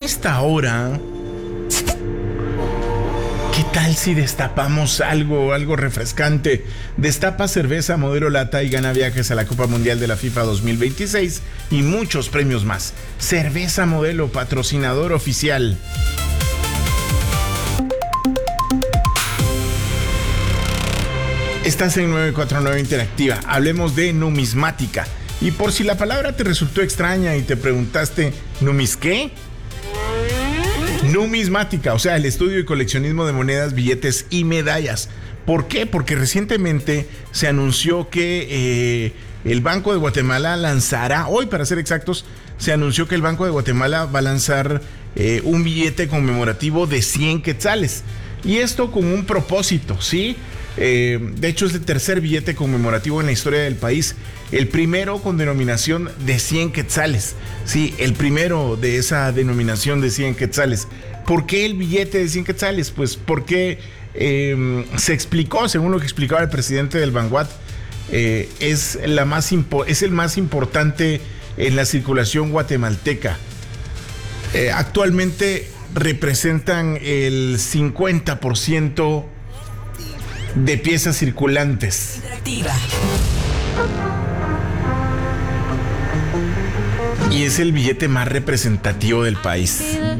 esta hora, ¿qué tal si destapamos algo refrescante? Destapa cerveza modelo lata y gana viajes a la Copa Mundial de la FIFA 2026 y muchos premios más. Cerveza Modelo, patrocinador oficial. Estás en 949 Interactiva. Hablemos de numismática. Y por si la palabra te resultó extraña y te preguntaste, ¿numis qué? Numismática, o sea, el estudio y coleccionismo de monedas, billetes y medallas. ¿Por qué? Porque recientemente se anunció que el Banco de Guatemala lanzará, hoy para ser exactos, se anunció que el Banco de Guatemala va a lanzar un billete conmemorativo de 100 quetzales. Y esto con un propósito, ¿sí? De hecho, es el tercer billete conmemorativo en la historia del país. El primero con denominación de 100 quetzales. Sí, el primero de esa denominación de 100 quetzales. ¿Por qué el billete de 100 quetzales? Pues porque se explicó, según lo que explicaba el presidente del Banguat, es el más importante en la circulación guatemalteca. Actualmente representan el 50% de piezas circulantes. Y es el billete más representativo del país.